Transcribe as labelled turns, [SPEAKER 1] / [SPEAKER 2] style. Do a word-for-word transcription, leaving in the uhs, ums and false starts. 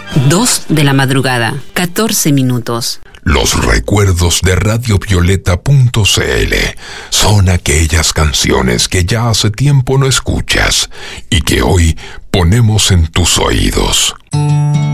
[SPEAKER 1] Dos de la madrugada, catorce minutos.
[SPEAKER 2] Los recuerdos de radio violeta punto c l son aquellas canciones que ya hace tiempo no escuchas y que hoy ponemos en tus oídos.